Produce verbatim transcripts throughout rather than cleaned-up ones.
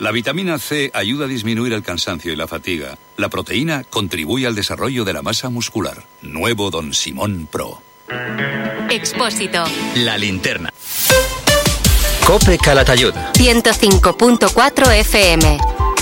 La vitamina C ayuda a disminuir el cansancio y la fatiga. La proteína contribuye al desarrollo de la masa muscular. Nuevo Don Simón Pro. Expósito. La linterna. COPE Calatayud. ciento cinco punto cuatro F M.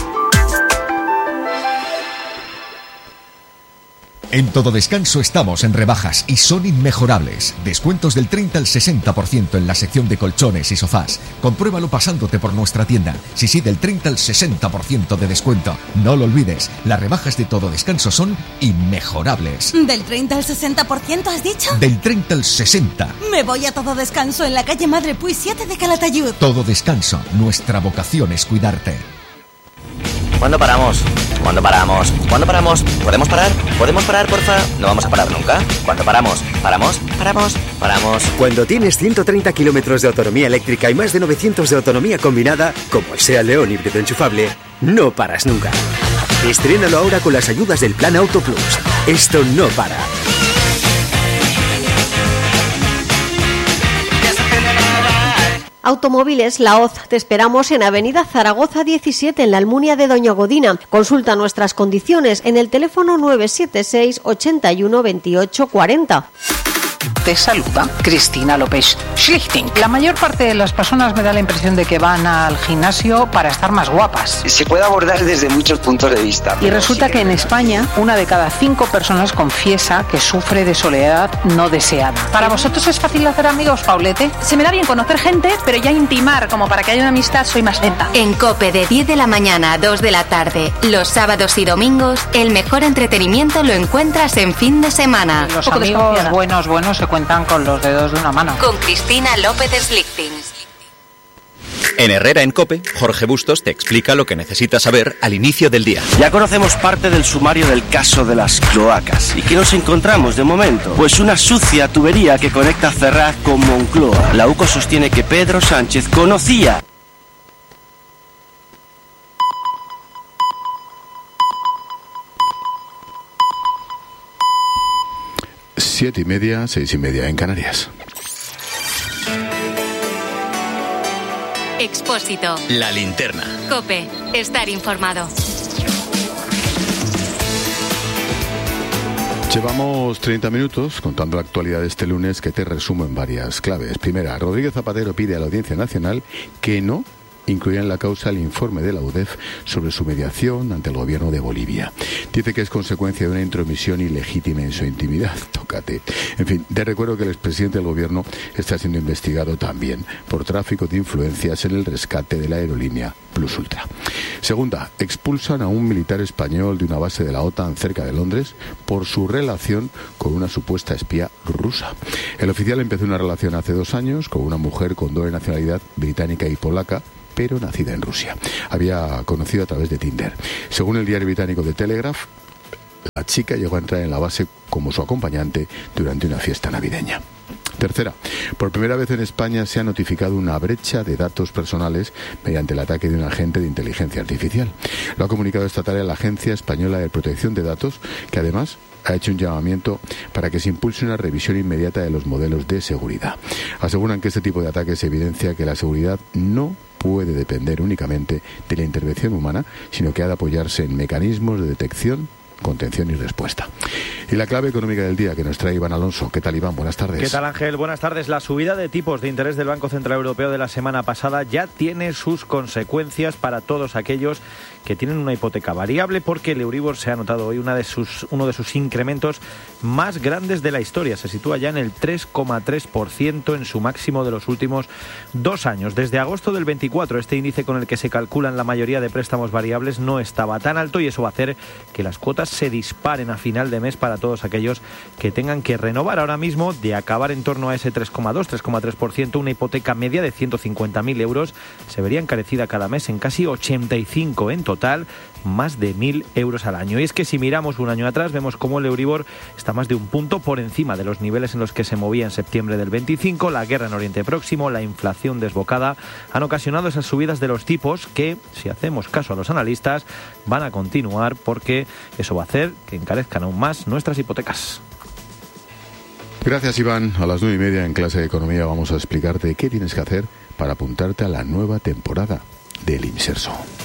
En Todo Descanso estamos en rebajas y son inmejorables. Descuentos del treinta al sesenta por ciento en la sección de colchones y sofás. Compruébalo pasándote por nuestra tienda. Sí, sí, del treinta al sesenta por ciento de descuento. No lo olvides, las rebajas de Todo Descanso son inmejorables. ¿Del treinta al sesenta por ciento has dicho? Del treinta al sesenta por ciento. Me voy a Todo Descanso en la calle Madre Puy siete de Calatayud. Todo Descanso, nuestra vocación es cuidarte. ¿Cuándo paramos? ¿Cuándo paramos? ¿Cuándo paramos? ¿Podemos parar? ¿Podemos parar, porfa? No vamos a parar nunca. ¿Cuándo paramos? ¿Paramos? ¿Paramos? ¿Paramos? Cuando tienes ciento treinta kilómetros de autonomía eléctrica y más de novecientos de autonomía combinada, como el SEAT León híbrido enchufable, no paras nunca. Estrénalo ahora con las ayudas del Plan Auto Plus. Esto no para. Automóviles La Hoz. Te esperamos en Avenida Zaragoza diecisiete, en la Almunia de Doña Godina. Consulta nuestras condiciones en el teléfono nueve siete seis, ochenta y uno, veintiocho, cuarenta. Te saluda Cristina López Schlichting. La mayor parte de las personas me da la impresión de que van al gimnasio para estar más guapas. Se puede abordar desde muchos puntos de vista. Y resulta que en España una de cada cinco personas confiesa que sufre de soledad no deseada. ¿Para vosotros es fácil hacer amigos, Paulete? Se me da bien conocer gente, pero ya intimar como para que haya una amistad soy más lenta. En COPE de diez de la mañana a dos de la tarde, los sábados y domingos, el mejor entretenimiento lo encuentras en fin de semana. Los amigos buenos, buenos se cuentan con los dedos de una mano. Con Cristina López Schlichting. En Herrera en COPE, Jorge Bustos te explica lo que necesitas saber al inicio del día. Ya conocemos parte del sumario del caso de las cloacas. ¿Y qué nos encontramos de momento? Pues una sucia tubería que conecta Ferraz con Moncloa. La UCO sostiene que Pedro Sánchez conocía... Siete y media, seis y media en Canarias. Expósito. La linterna. COPE. Estar informado. Llevamos treinta minutos contando la actualidad de este lunes, que te resumo en varias claves. Primera, Rodríguez Zapatero pide a la Audiencia Nacional que no incluía en la causa el informe de la U D E F sobre su mediación ante el gobierno de Bolivia. Dice que es consecuencia de una intromisión ilegítima en su intimidad. Tócate. En fin, te recuerdo que el expresidente del gobierno está siendo investigado también por tráfico de influencias en el rescate de la aerolínea Plus Ultra. Segunda, expulsan a un militar español de una base de la OTAN cerca de Londres por su relación con una supuesta espía rusa. El oficial empezó una relación hace dos años con una mujer con doble nacionalidad británica y polaca, pero nacida en Rusia. Había conocido a través de Tinder. Según el diario británico The Telegraph, la chica llegó a entrar en la base como su acompañante durante una fiesta navideña. Tercera, por primera vez en España se ha notificado una brecha de datos personales mediante el ataque de un agente de inteligencia artificial. Lo ha comunicado esta tarde la Agencia Española de Protección de Datos, que además ha hecho un llamamiento para que se impulse una revisión inmediata de los modelos de seguridad. Aseguran que este tipo de ataques evidencia que la seguridad no puede depender únicamente de la intervención humana, sino que ha de apoyarse en mecanismos de detección, contención y respuesta. Y la clave económica del día que nos trae Iván Alonso. ¿Qué tal, Iván? Buenas tardes. ¿Qué tal, Ángel? Buenas tardes. La subida de tipos de interés del Banco Central Europeo de la semana pasada ya tiene sus consecuencias para todos aquellos que tienen una hipoteca variable, porque el Euribor se ha notado hoy una de sus, uno de sus incrementos más grandes de la historia. Se sitúa ya en el tres coma tres por ciento, en su máximo de los últimos dos años. Desde agosto del veinticuatro, este índice con el que se calculan la mayoría de préstamos variables no estaba tan alto, y eso va a hacer que las cuotas se disparen a final de mes para todos aquellos que tengan que renovar. Ahora mismo, de acabar en torno a ese tres coma dos, tres coma tres por ciento, una hipoteca media de ciento cincuenta mil euros se vería encarecida cada mes en casi ochenta y cinco, en total más de mil euros al año. Y es que si miramos un año atrás, vemos cómo el Euribor está más de un punto por encima de los niveles en los que se movía en septiembre del veinticinco. La guerra en Oriente Próximo, la inflación desbocada, han ocasionado esas subidas de los tipos que, si hacemos caso a los analistas, van a continuar, porque eso va a hacer que encarezcan aún más nuestras hipotecas. Gracias, Iván. A las nueve y media en Clase de Economía vamos a explicarte qué tienes que hacer para apuntarte a la nueva temporada del Inserso.